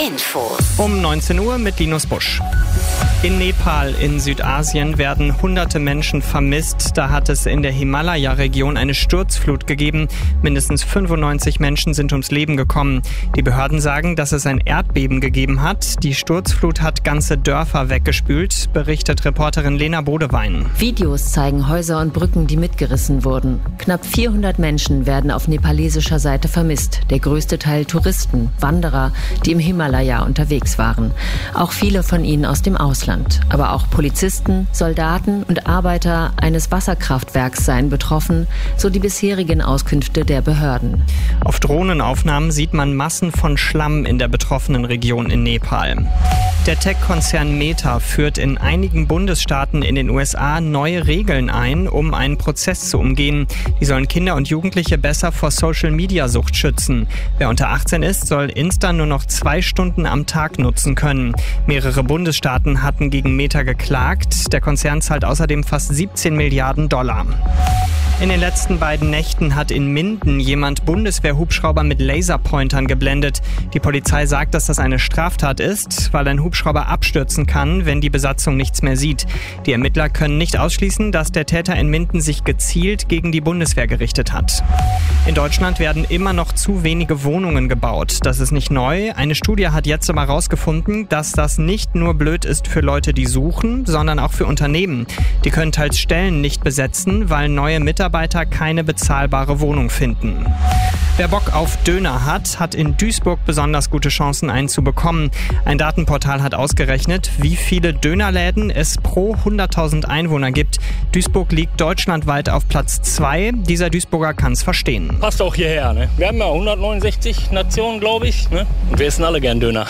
Infos. Um 19 Uhr mit Linus Busch. In Nepal in Südasien werden hunderte Menschen vermisst. Da hat es in der Himalaya-Region eine Sturzflut gegeben. Mindestens 95 Menschen sind ums Leben gekommen. Die Behörden sagen, dass es ein Erdbeben gegeben hat. Die Sturzflut hat ganze Dörfer weggespült, berichtet Reporterin Lena Bodewein. Videos zeigen Häuser und Brücken, die mitgerissen wurden. Knapp 400 Menschen werden auf nepalesischer Seite vermisst. Der größte Teil Touristen, Wanderer, die im Himalaya unterwegs waren. Auch viele von ihnen aus dem Ausland. Aber auch Polizisten, Soldaten und Arbeiter eines Wasserkraftwerks seien betroffen, so die bisherigen Auskünfte der Behörden. Auf Drohnenaufnahmen sieht man Massen von Schlamm in der betroffenen Region in Nepal. Der Tech-Konzern Meta führt in einigen Bundesstaaten in den USA neue Regeln ein, um einen Prozess zu umgehen. Die sollen Kinder und Jugendliche besser vor Social-Media-Sucht schützen. Wer unter 18 ist, soll Insta nur noch 2 Stunden am Tag nutzen können. Mehrere Bundesstaaten hatten gegen Meta geklagt. Der Konzern zahlt außerdem fast 17 Milliarden $. In den letzten beiden Nächten hat in Minden jemand Bundeswehr-Hubschrauber mit Laserpointern geblendet. Die Polizei sagt, dass das eine Straftat ist, weil ein Hubschrauber abstürzen kann, wenn die Besatzung nichts mehr sieht. Die Ermittler können nicht ausschließen, dass der Täter in Minden sich gezielt gegen die Bundeswehr gerichtet hat. In Deutschland werden immer noch zu wenige Wohnungen gebaut. Das ist nicht neu. Eine Studie hat jetzt aber herausgefunden, dass das nicht nur blöd ist für Leute, die suchen, sondern auch für Unternehmen. Die können teils Stellen nicht besetzen, weil neue Mitarbeiter keine bezahlbare Wohnung finden. Wer Bock auf Döner hat in Duisburg besonders gute Chancen, einen zu bekommen. Ein Datenportal hat ausgerechnet, wie viele Dönerläden es pro 100.000 Einwohner gibt. Duisburg liegt deutschlandweit auf Platz 2. Dieser Duisburger kann es verstehen. Passt auch hierher, ne? Wir haben ja 169 Nationen, glaube ich, ne? Und wir essen alle gern Döner.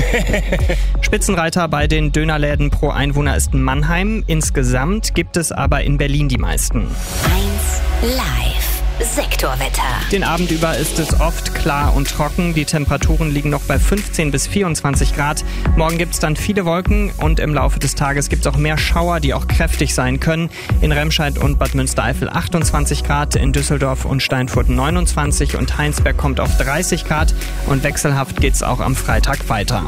Spitzenreiter bei den Dönerläden pro Einwohner ist Mannheim. Insgesamt gibt es aber in Berlin die meisten. 1 Live. Sektorwetter. Den Abend über ist es oft klar und trocken. Die Temperaturen liegen noch bei 15 bis 24 Grad. Morgen gibt es dann viele Wolken und im Laufe des Tages gibt es auch mehr Schauer, die auch kräftig sein können. In Remscheid und Bad Münstereifel 28 Grad, in Düsseldorf und Steinfurt 29 und Heinsberg kommt auf 30 Grad. Und wechselhaft geht es auch am Freitag weiter.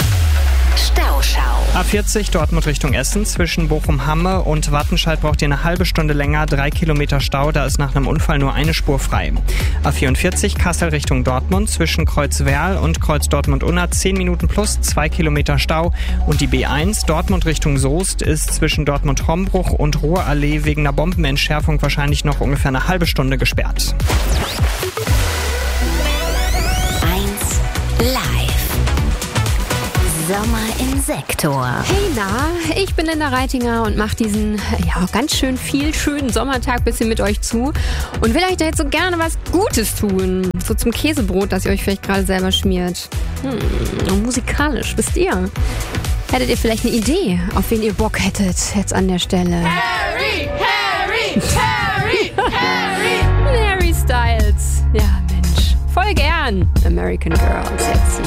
Stauschau. A40 Dortmund Richtung Essen. Zwischen Bochum-Hamme und Wattenscheid braucht ihr eine halbe Stunde länger. 3 Kilometer Stau, da ist nach einem Unfall nur eine Spur frei. A44 Kassel Richtung Dortmund. Zwischen Kreuzwerl und Kreuz Dortmund-Unna 10 Minuten plus 2 Kilometer Stau. Und die B1 Dortmund Richtung Soest ist zwischen Dortmund-Hombruch und Ruhrallee wegen einer Bombenentschärfung wahrscheinlich noch ungefähr eine halbe Stunde gesperrt. 1 Live. Sommer im Sektor. Hey, na, ich bin Linda Reitinger und mache diesen, ganz schön viel schönen Sommertag bisschen mit euch zu und will euch da jetzt so gerne was Gutes tun. So zum Käsebrot, das ihr euch vielleicht gerade selber schmiert. Musikalisch, wisst ihr? Hättet ihr vielleicht eine Idee, auf wen ihr Bock hättet jetzt an der Stelle? Harry Styles. Ja, Mensch. Voll gern. American Girl, sexy.